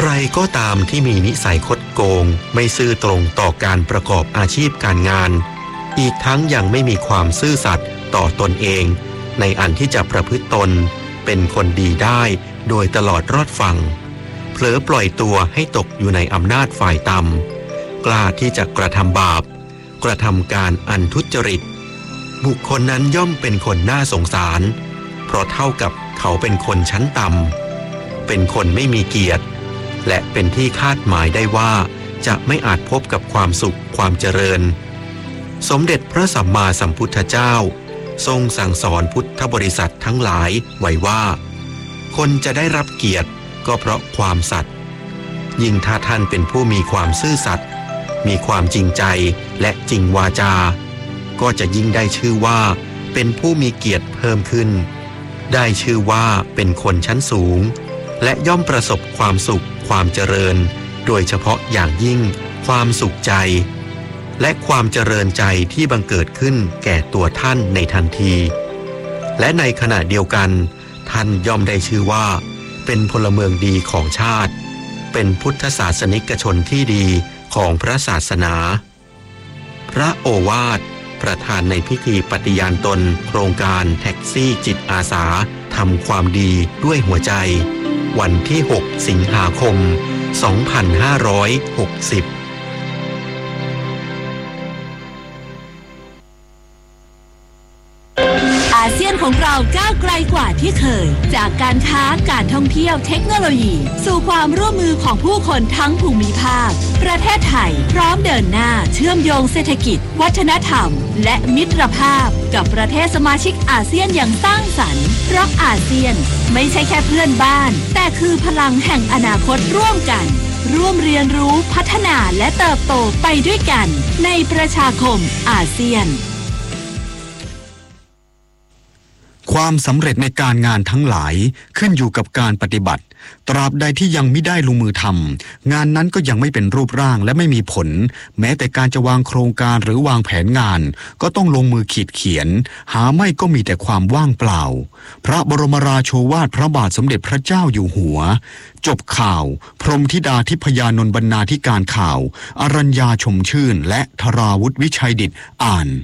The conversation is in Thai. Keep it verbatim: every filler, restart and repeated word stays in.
รก็ตามที่มีนิสัยคดโกงไม่ซื่อตรงต่อการประกอบอาชีพการงานอีกทั้งยังไม่มีความซื่อสัตย์ต่อตนเองในอันที่จะประพฤติตนเป็นคนดีได้โดยตลอดรอดฟังเผลอปล่อยตัวให้ตกอยู่ในอำนาจฝ่ายต่ำกล้าที่จะกระทำบาปกระทำการอันทุจริตบุคคลนั้นย่อมเป็นคนน่าสงสารเพราะเท่ากับเขาเป็นคนชั้นต่ำเป็นคนไม่มีเกียรติและเป็นที่คาดหมายได้ว่าจะไม่อาจพบกับความสุขความเจริญสมเด็จพระสัมมาสัมพุทธเจ้าทรงสั่งสอนพุทธบริษัททั้งหลายไว้ว่าคนจะได้รับเกียรติก็เพราะความสัตย์ยิ่งถ้าท่านเป็นผู้มีความซื่อสัตย์มีความจริงใจและจริงวาจาก็จะยิ่งได้ชื่อว่าเป็นผู้มีเกียรติเพิ่มขึ้นได้ชื่อว่าเป็นคนชั้นสูงและย่อมประสบความสุขความเจริญโดยเฉพาะอย่างยิ่งความสุขใจและความเจริญใจที่บังเกิดขึ้นแก่ตัวท่านในทันทีและในขณะเดียวกันท่านย่อมได้ชื่อว่าเป็นพลเมืองดีของชาติเป็นพุทธศาสนิกชนที่ดีของพระศาสนาพระโอวาทประธานในพิธีปฏิญาณตนโครงการแท็กซี่จิตอาสาทำความดีด้วยหัวใจวันที่หกสิงหาคมสองพันห้าร้อยหกสิบอาเซียนของเราก้าวไกลกว่าที่เคยจากการค้าการท่องเที่ยวเทคโนโลยีสู่ความร่วมมือของผู้คนทั้งภูมิภาคประเทศไทยพร้อมเดินหน้าเชื่อมโยงเศรษฐกิจวัฒนธรรมและมิตรภาพกับประเทศสมาชิกอาเซียนอย่างสร้างสรรค์เพราะอาเซียนไม่ใช่แค่เพื่อนบ้านแต่คือพลังแห่งอนาคตร่วมกันร่วมเรียนรู้พัฒนาและเติบโตไปด้วยกันในประชาคมอาเซียนความสำเร็จในการงานทั้งหลายขึ้นอยู่กับการปฏิบัติตราบใดที่ยังไม่ได้ลงมือทำงานนั้นก็ยังไม่เป็นรูปร่างและไม่มีผลแม้แต่การจะวางโครงการหรือวางแผนงานก็ต้องลงมือขีดเขียนหาไม่ก็มีแต่ความว่างเปล่าพระบรมราโชวาทพระบาทสมเด็จพระเจ้าอยู่หัวจบข่าวพรหมธิดาทิพยานนท์บรรณาธิการข่าวอรัญญาชมชื่นและธราวุฒิวิชัยดิษฐ์อ่าน